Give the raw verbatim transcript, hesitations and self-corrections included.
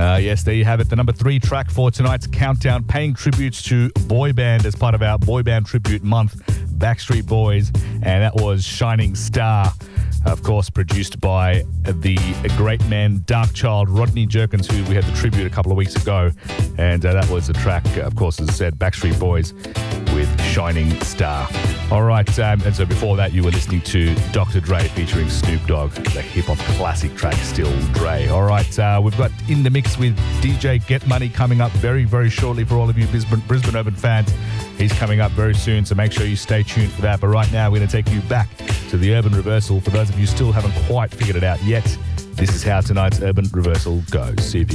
Uh, yes, there you have it. The number three track for tonight's countdown, paying tributes to boy band as part of our boy band tribute month, Backstreet Boys, and that was Shining Star, of course, produced by the great man Darkchild, Rodney Jerkins, who we had the tribute a couple of weeks ago, and uh, that was the track, of course, as I said, Backstreet Boys with Shining Star. All right, um, and so before that, you were listening to Doctor Dre featuring Snoop Dogg, the hip-hop classic track, Still Dre. All right, uh, we've got In the Mix with D J Get Money coming up very, very shortly for all of you Brisbane, Brisbane Urban fans. He's coming up very soon, so make sure you stay tuned for that. But right now, we're going to take you back to the Urban Reversal. For those of you who still haven't quite figured it out yet, this is how tonight's Urban Reversal goes. See if you